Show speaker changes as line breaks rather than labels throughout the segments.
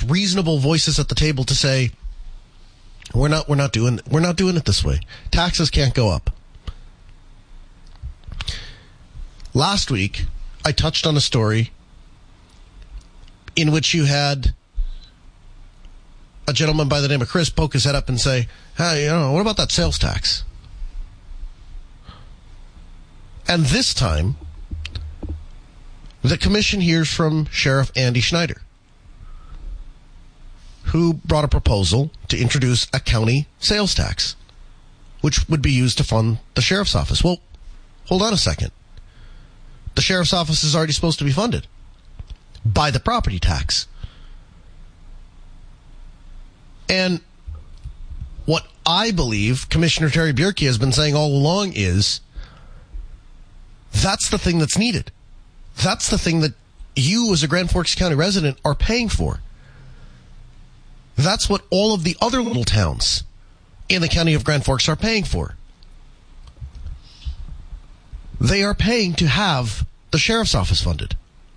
reasonable voices at the table to say, we're not doing it this way. Taxes can't go up. Last week, I touched on a story in which you had a gentleman by the name of Chris poke his head up and say, hey, what about that sales tax? And this time, the commission hears from Sheriff Andy Schneider, who brought a proposal to introduce a county sales tax, which would be used to fund the sheriff's office. Well, hold on a second. The sheriff's office is already supposed to be funded by the property tax. And what I believe Commissioner Terry Bjerke has been saying all along is that's the thing that's needed. That's the thing that you as a Grand Forks County resident are paying for. That's what all of the other little towns in the county of Grand Forks are paying for. They are paying to have the sheriff's office funded.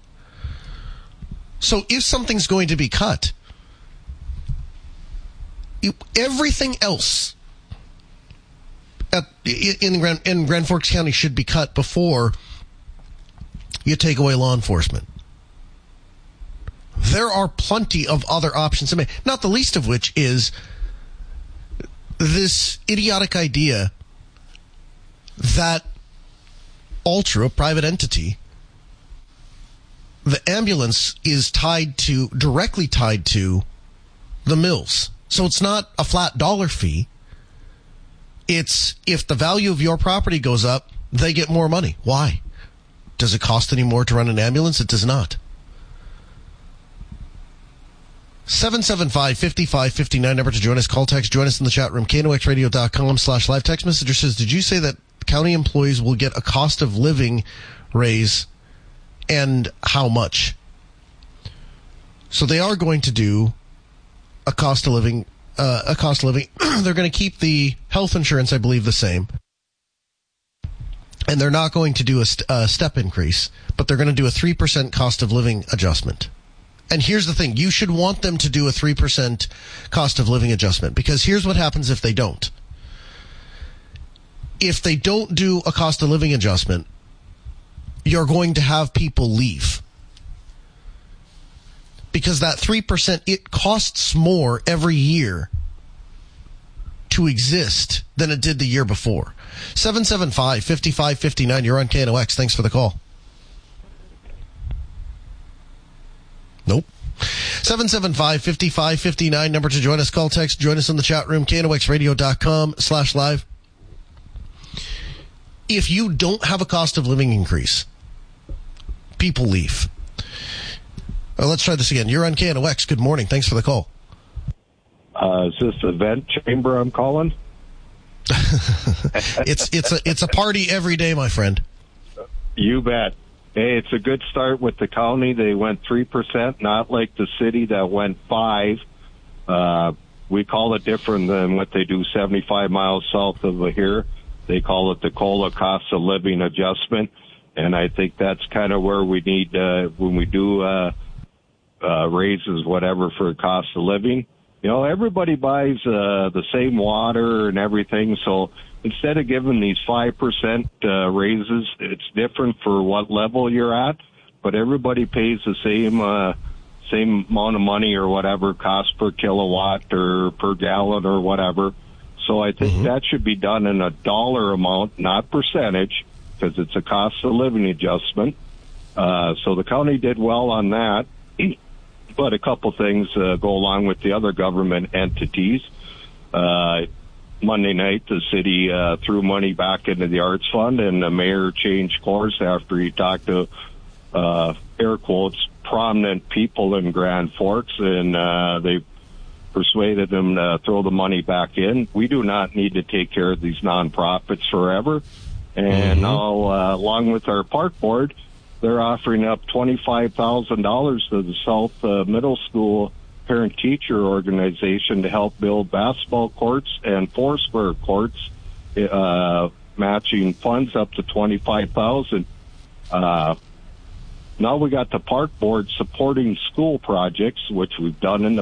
So if something's going to be cut, everything else in Grand Forks County should be cut before you take away law enforcement. There are plenty of other options, not the least of which is this idiotic idea that Ultra, a private entity, the ambulance is directly tied to the mills. So it's not a flat dollar fee. It's if the value of your property goes up, they get more money. Why? Does it cost any more to run an ambulance? It does not. 775-5559 number to join us. Call, text, join us in the chat room. KNOXradio.com/live. Text messenger says, did you say that county employees will get a cost of living raise, and how much? So they are going to do a cost of living. They're going to keep the health insurance, I believe, the same. And they're not going to do a step increase, but they're going to do a 3% cost of living adjustment. And here's the thing. You should want them to do a 3% cost of living adjustment, because here's what happens if they don't. If they don't do a cost of living adjustment, you're going to have people leave. Because that 3%, it costs more every year to exist than it did the year before. 775-5559, you're on KNOX. Thanks for the call. Nope. 775-5559, number to join us. Call, text, join us in the chat room, KNOXradio.com/live. If you don't have a cost of living increase, people leave. Let's try this again. You're on KNOX. Good morning. Thanks for the call.
Is this the vent chamber I'm calling?
It's a party every day, my friend.
You bet. Hey, it's a good start with the county. They went 3%, not like the city that went 5%. We call it different than what they do 75 miles south of here. They call it the COLA, cost of living adjustment. And I think that's kind of where we need, when we do raises, whatever, for cost of living. Everybody buys the same water and everything, so instead of giving these 5% raises, it's different for what level you're at, but everybody pays the same amount of money or whatever, cost per kilowatt or per gallon or whatever. So I think that should be done in a dollar amount, not percentage, because it's a cost of living adjustment. So the county did well on that. But a couple things go along with the other government entities. Monday night, the city threw money back into the arts fund, and the mayor changed course after he talked to, air quotes, prominent people in Grand Forks, and they persuaded them to throw the money back in. We do not need to take care of these nonprofits forever. And now, along with our park board, they're offering up $25,000 to the South Middle School parent-teacher organization to help build basketball courts and foursquare courts, matching funds up to $25,000. Now we got the park board supporting school projects, which we've done in the